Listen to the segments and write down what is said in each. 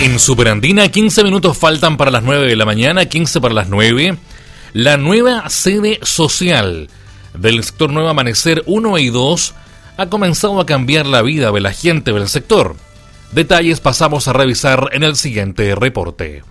En Superandina, 15 minutos faltan para las 9 de la mañana, 15 para las 9. La nueva sede social del sector Nuevo Amanecer 1 y 2 ha comenzado a cambiar la vida de la gente del sector. Detalles pasamos a revisar en el siguiente reporte.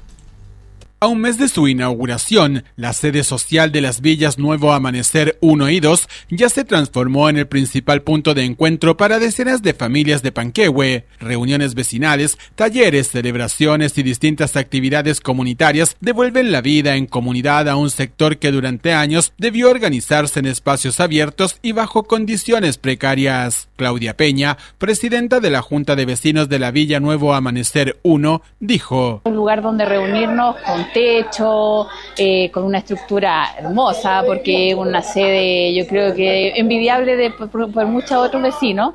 A un mes de su inauguración, la sede social de las villas Nuevo Amanecer 1 y 2 ya se transformó en el principal punto de encuentro para decenas de familias de Panquehue. Reuniones vecinales, talleres, celebraciones y distintas actividades comunitarias devuelven la vida en comunidad a un sector que durante años debió organizarse en espacios abiertos y bajo condiciones precarias. Claudia Peña, presidenta de la Junta de Vecinos de la Villa Nuevo Amanecer 1, dijo: un lugar donde reunirnos con techo, con una estructura hermosa, porque una sede yo creo que envidiable por muchos otros vecinos,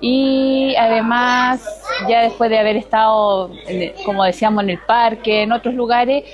y además ya después de haber estado, como decíamos, en el parque, en otros lugares,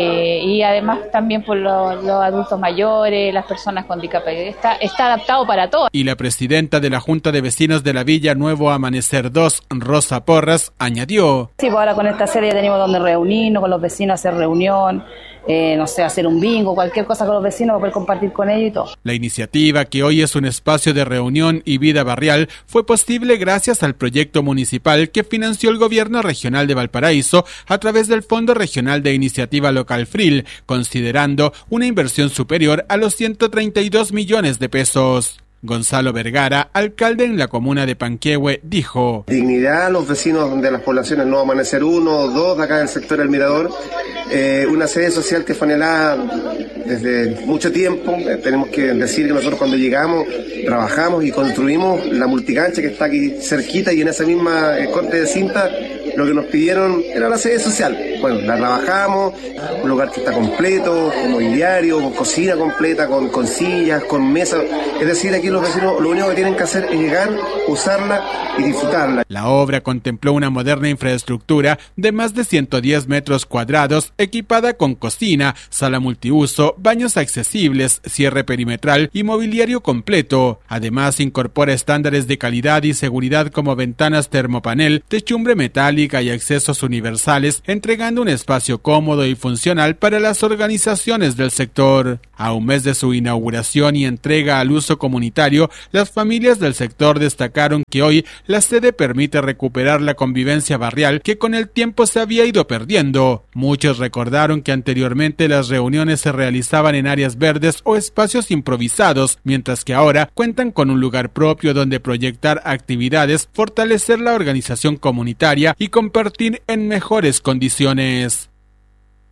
y además también por los adultos mayores, las personas con discapacidad, está adaptado para todos. Y la presidenta de la Junta de Vecinos de la Villa Nuevo Amanecer 2, Rosa Porras, añadió: sí, pues ahora con esta serie ya tenemos donde reunirnos, con los vecinos, hacer reunión, no sé, hacer un bingo, cualquier cosa con los vecinos para poder compartir con ellos y todo. La iniciativa, que hoy es un espacio de reunión y vida barrial, fue posible gracias al proyecto municipal que financió el Gobierno Regional de Valparaíso a través del Fondo Regional de Iniciativa Local FRIL, considerando una inversión superior a los 132 millones de pesos. Gonzalo Vergara, alcalde en la comuna de Panquehue, dijo: dignidad a los vecinos de las poblaciones Nuevo Amanecer 1 o 2 de acá del sector del Mirador, una sede social que fue anhelada desde mucho tiempo. Tenemos que decir que nosotros cuando llegamos trabajamos y construimos la multicancha que está aquí cerquita, y en esa misma corte de cinta lo que nos pidieron era la sede social. Bueno, la trabajamos, un lugar que está completo, con mobiliario, con cocina completa, con sillas, con mesas. Es decir, aquí los vecinos lo único que tienen que hacer es llegar, usarla y disfrutarla. La obra contempló una moderna infraestructura de más de 110 metros cuadrados, equipada con cocina, sala multiuso, baños accesibles, cierre perimetral y mobiliario completo. Además, incorpora estándares de calidad y seguridad como ventanas termopanel, techumbre metálica y accesos universales, entregando un espacio cómodo y funcional para las organizaciones del sector. A un mes de su inauguración y entrega al uso comunitario, las familias del sector destacaron que hoy la sede permite recuperar la convivencia barrial que con el tiempo se había ido perdiendo. Muchos recordaron que anteriormente las reuniones se realizaban en áreas verdes o espacios improvisados, mientras que ahora cuentan con un lugar propio donde proyectar actividades, fortalecer la organización comunitaria y compartir en mejores condiciones.